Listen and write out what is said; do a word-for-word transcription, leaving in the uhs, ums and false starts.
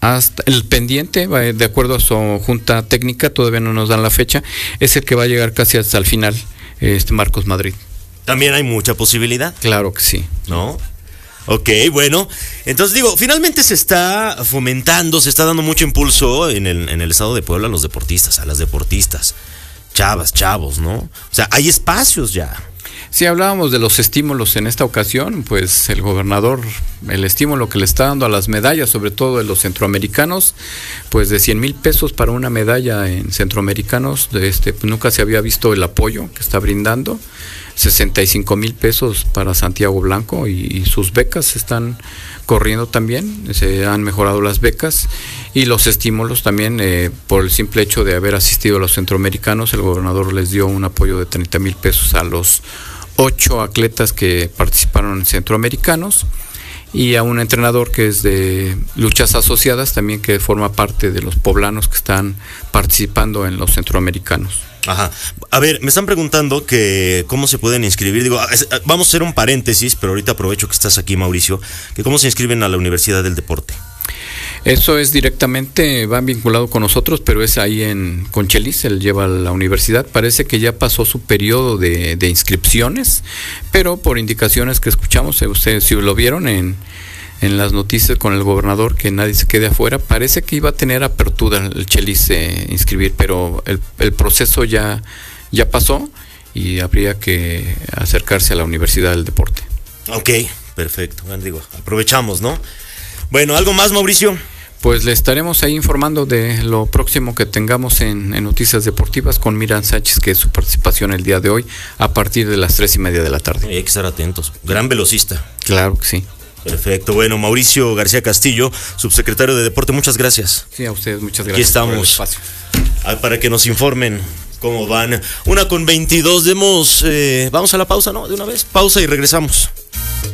hasta el pendiente, de acuerdo a su junta técnica, todavía no nos dan la fecha, es el que va a llegar casi hasta el final, este Marcos Madrid. También hay mucha posibilidad. Claro que sí. ¿No? Ok, bueno, entonces digo, finalmente se está fomentando, se está dando mucho impulso en el, en el estado de Puebla a los deportistas, a las deportistas, chavas, chavos, ¿no? O sea, hay espacios ya. Si hablábamos de los estímulos en esta ocasión, pues el gobernador, el estímulo que le está dando a las medallas, sobre todo de los centroamericanos, pues de cien mil pesos para una medalla en centroamericanos, de este, pues nunca se había visto el apoyo que está brindando, sesenta y cinco mil pesos para Santiago Blanco y, y sus becas están corriendo también, se han mejorado las becas y los estímulos también, eh, por el simple hecho de haber asistido a los centroamericanos, el gobernador les dio un apoyo de treinta mil pesos a los ocho atletas que participaron en centroamericanos y a un entrenador que es de luchas asociadas también, que forma parte de los poblanos que están participando en los centroamericanos. Ajá. A ver, me están preguntando que cómo se pueden inscribir. Digo, vamos a hacer un paréntesis, pero ahorita aprovecho que estás aquí, Mauricio, que cómo se inscriben a la Universidad del Deporte. Eso es directamente, van vinculado con nosotros, pero es ahí en Conchelis, él lleva a la universidad. Parece que ya pasó su periodo de, de inscripciones, pero por indicaciones que escuchamos, ustedes si lo vieron en, en las noticias con el gobernador, que nadie se quede afuera, parece que iba a tener apertura el Chelis de inscribir, pero el, el proceso ya, ya pasó y habría que acercarse a la Universidad del Deporte. Ok, perfecto. Bueno, digo, aprovechamos, ¿no? Bueno, ¿algo más, Mauricio? Pues le estaremos ahí informando de lo próximo que tengamos en, en Noticias Deportivas con Miriam Sánchez, que es su participación el día de hoy, a partir de las tres y media de la tarde. Hay que estar atentos. Gran velocista. Claro que sí. Perfecto. Bueno, Mauricio García Castillo, subsecretario de Deporte, muchas gracias. Sí, a ustedes muchas gracias. Aquí estamos para que nos informen cómo van. Una con veintidós, demos, eh, vamos a la pausa, ¿no? De una vez, pausa y regresamos.